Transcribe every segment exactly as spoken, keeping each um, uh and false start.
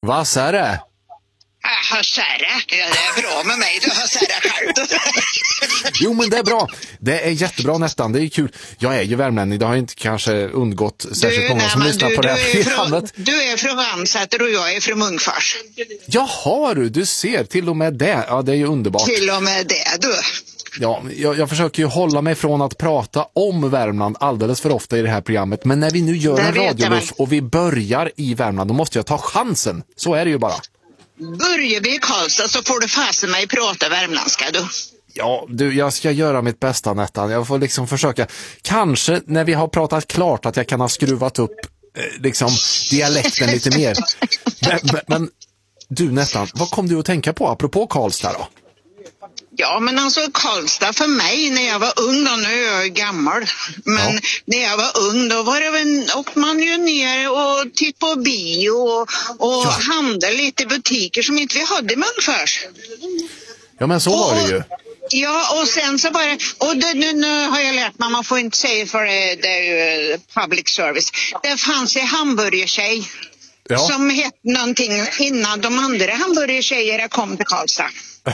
Vad är det? Hassära, ja, det är bra med mig, du hassära själv. Jo, men det är bra. Det är jättebra nästan, det är kul. Jag är ju värmlänning, det har inte kanske undgått särskilt du, många som lyssnar du, på du det här programmet. Från, du är från Vansäter och jag är från Munkfors. Jaha du, du ser till och med det. Ja, det är ju underbart. Till och med det, du. Ja, jag, jag försöker ju hålla mig från att prata om Värmland alldeles för ofta i det här programmet. Men när vi nu gör det en radioluff och vi börjar i Värmland, då måste jag ta chansen. Så är det ju bara. Börjar vi i Karlstad så får du fasen mig prata värmländska, du. Ja, du, jag ska göra mitt bästa Nettan. Jag får liksom försöka. Kanske när vi har pratat klart att jag kan ha skruvat upp eh, liksom dialekten lite mer. Men, men, men du Nettan, vad kom du att tänka på apropå Karlstad då? Ja, men alltså Karlstad för mig när jag var ung, då, nu är jag gammal, men ja. När jag var ung då var det väl, åkte man ju ner och tittade på bio och, och ja. handlade lite butiker som inte vi hade i Munkfors. Ja, men så var det ju. Ja, och sen så var det, och det, nu, nu har jag lärt mig, man får inte säga för det, det är ju public service. Det fanns en hamburgertjej ja. som hette någonting innan de andra hamburgertjejerna kom till Karlstad.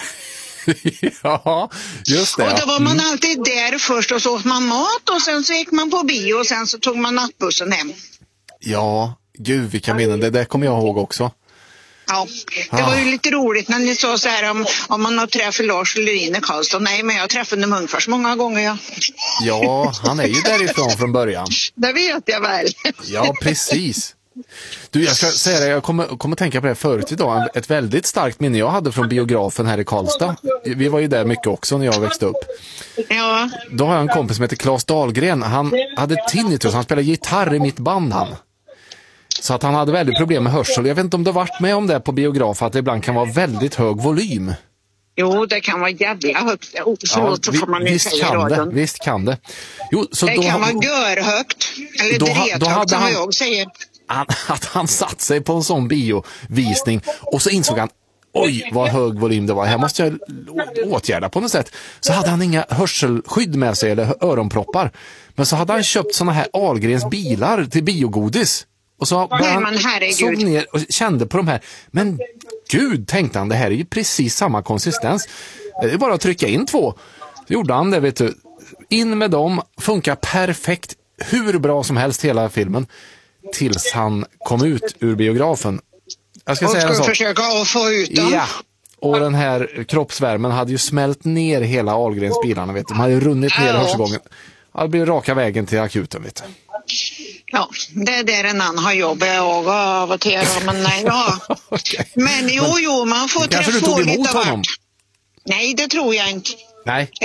Ja, just det. Och då var man alltid där först och så åt man mat och sen så gick man på bio och sen så tog man nattbussen hem. Ja, gud vilka minnen, det där kommer jag ihåg också. Ja, det var ju lite roligt när ni sa så här om, om man har träffat Lars Lerin i Karlstad. Nej, men jag träffade Munkfors många gånger, ja. Ja, han är ju därifrån från början. Det vet jag väl. Ja, precis. Du, jag ska säga det, jag kommer, kommer tänka på det förut idag. Ett väldigt starkt minne jag hade från biografen här i Karlstad. Vi var ju där mycket också när jag växte upp. Ja. Då har jag en kompis som heter Claes Dahlgren. Han hade tinnitus, han spelade gitarr i mitt band han. Så att han hade väldigt problem med hörsel. Jag vet inte om du har varit med om det på biograf, att det ibland kan vara väldigt hög volym. Jo, det kan vara jävla högt. Oh, ja, vi, får man visst, kan det, visst kan det. Jo, så det då, kan vara görhögt. Eller då, drethögt då hade som han, jag säger. Han, att han satt sig på en sån biovisning och så insåg han, oj vad hög volym det var, här måste jag åtgärda på något sätt. Så hade han inga hörselskydd med sig eller öronproppar. Men så hade han köpt såna här Ahlgrens bilar till biogodis. Och så Nej, han men såg ner och kände på de här. Men gud, tänkte han, det här är ju precis samma konsistens. Det är bara att trycka in två. Så gjorde han det, vet du. In med dem, funkar perfekt, hur bra som helst hela filmen. Tills han kom ut ur biografen. Jag ska och säga ska en sak. försöka att få ut dem. Ja, och den här kroppsvärmen hade ju smält ner hela Ahlgrens bilarna, vet du. De hade ju runnit ner i hörselgången. Det blev raka vägen till akuten, vet du. Ja, det är där en annan har jobbat och av och till. Men nej, ja. Okay. Men jo, jo, man får träffa kanske du tog emot honom? Nej, det tror jag inte. Nej.